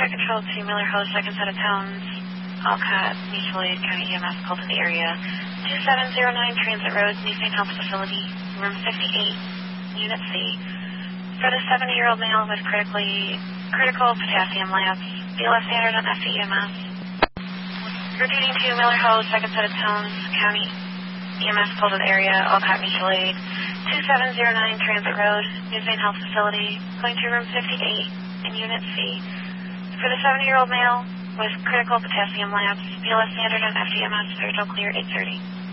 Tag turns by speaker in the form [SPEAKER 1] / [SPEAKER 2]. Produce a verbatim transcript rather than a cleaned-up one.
[SPEAKER 1] Traffic control to Miller Ho, second set of tones. Alcott, Mutual Aid, County E M S called to the area. two seven zero nine Transit Road, New Saint Health Facility, room fifty-eight, Unit C. For the seventy-year-old male with critically critical potassium labs, B L S standard on F D E M S. Repeating to Miller Ho, second set of tones, County E M S called to the area, Alcott Mutual Aid, two seven zero nine Transit Road, New Saint Health Facility, going to room fifty-eight in Unit C. For the seventy-year-old male with critical potassium labs, B L S standard on F D E M S, spiritual clear eight thirty.